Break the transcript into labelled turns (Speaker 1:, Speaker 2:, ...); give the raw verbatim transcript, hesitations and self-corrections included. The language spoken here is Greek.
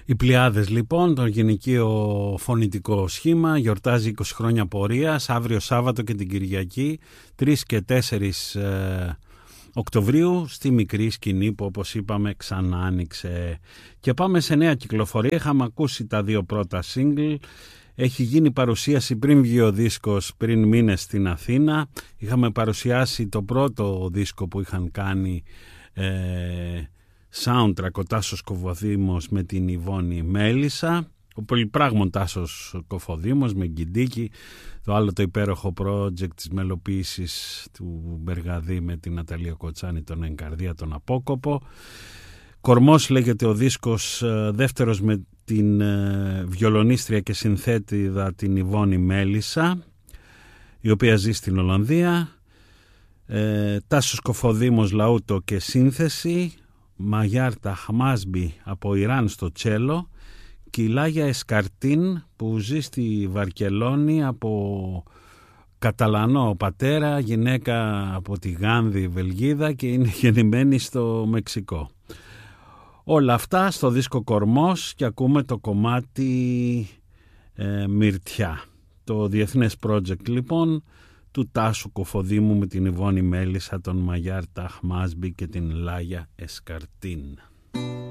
Speaker 1: Οι Πλιάδες λοιπόν, το γυναικείο φωνητικό σχήμα, γιορτάζει είκοσι χρόνια πορείας, αύριο Σάββατο και την Κυριακή, τρεις και τέσσερις ε, Οκτωβρίου, στη μικρή σκηνή που όπως είπαμε ξανά άνοιξε. Και πάμε σε νέα κυκλοφορία, είχαμε ακούσει τα δύο πρώτα single, έχει γίνει παρουσίαση πριν βγει ο δίσκος πριν μήνες στην Αθήνα, είχαμε παρουσιάσει το πρώτο δίσκο που είχαν κάνει ε, soundtrack ο Τάσος Κοφοδήμος με την Ιβόνη Μέλισσα, ο πολυπράγμων Τάσος Κοφοδήμος με Γκιντίκη, το άλλο το υπέροχο project της μελοποίησης του Μπεργαδί με την Ναταλία Κοτσάνη, τον Ενκαρδία τον Απόκοπο. Κορμός λέγεται ο δίσκος, δεύτερος με την βιολονίστρια και συνθέτηδα την Ιβόνη Μέλισσα, η οποία ζει στην Ολλανδία. ε, Τάσος Κοφοδήμος λαούτο και σύνθεση, Μαγιάρτα Χαμάσμπι από Ιράν στο τσέλο και η Λάγια Εσκαρτίν που ζει στη Βαρκελόνη από Καταλανό πατέρα, γυναίκα από τη Γάνδη Βελγίδα και είναι γεννημένη στο Μεξικό. Όλα αυτά στο δίσκο Κορμός και ακούμε το κομμάτι ε, Μυρτιά. Το διεθνές project λοιπόν του Τάσου Κοφοδήμου με την Ιβόνη Μέλισσα, τον Μαγιάρ Ταχμάσμπι και την Λάγια Εσκαρτίν.